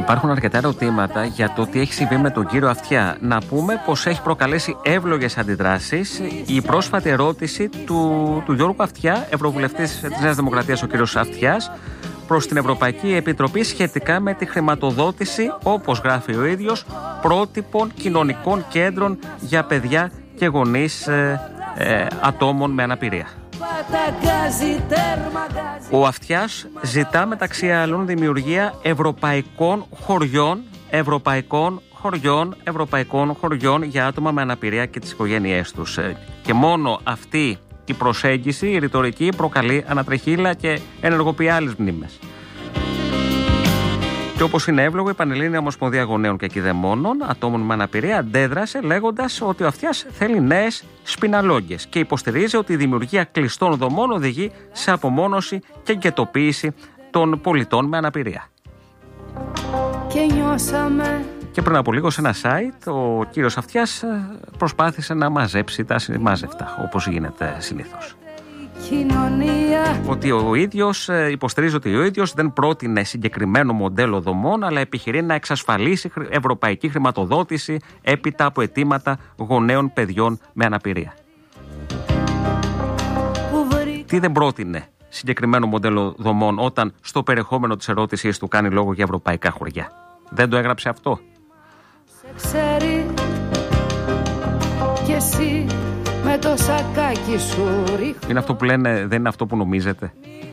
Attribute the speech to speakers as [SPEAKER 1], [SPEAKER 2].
[SPEAKER 1] Υπάρχουν αρκετά ερωτήματα για το τι έχει συμβεί με τον κύριο Αυτιά. Να πούμε πως έχει προκαλέσει εύλογες αντιδράσεις η πρόσφατη ερώτηση του Γιώργου Αυτιά, ευρωβουλευτής της Νέας Δημοκρατίας ο κύριος Αυτιάς, προς την Ευρωπαϊκή Επιτροπή σχετικά με τη χρηματοδότηση, όπως γράφει ο ίδιος, πρότυπων κοινωνικών κέντρων για παιδιά και γονείς ατόμων με αναπηρία. Ο Αυτιάς ζητά μεταξύ άλλων δημιουργία ευρωπαϊκών χωριών για άτομα με αναπηρία και τις οικογένειές τους. Και μόνο αυτή η προσέγγιση, η ρητορική, προκαλεί ανατρεχίλα και ενεργοποιεί άλλες μνήμες. Και όπως είναι εύλογο, η Πανελλήνια Ομοσπονδία Γονέων και Κηδεμόνων Ατόμων με Αναπηρία αντέδρασε λέγοντας ότι ο Αυτιάς θέλει νέες σπιναλόγγες και υποστηρίζει ότι η δημιουργία κλειστών δομών οδηγεί σε απομόνωση και γκετοποίηση των πολιτών με αναπηρία. Και πριν από λίγο σε ένα site ο κύριος Αυτιάς προσπάθησε να μαζέψει τα συμμάζευτα, όπως γίνεται συνήθως. Ότι ο ίδιος υποστηρίζει ότι ο ίδιος δεν πρότεινε συγκεκριμένο μοντέλο δομών, αλλά επιχειρεί να εξασφαλίσει ευρωπαϊκή χρηματοδότηση έπειτα από αιτήματα γονέων παιδιών με αναπηρία. Τι δεν πρότεινε συγκεκριμένο μοντέλο δομών όταν στο περιεχόμενο της ερώτησής του κάνει λόγο για ευρωπαϊκά χωριά? Δεν το έγραψε αυτό?
[SPEAKER 2] Ξέρει και εσύ με το σακάκι σου ρίχνω.
[SPEAKER 1] Είναι αυτό που λένε, δεν είναι αυτό που νομίζετε.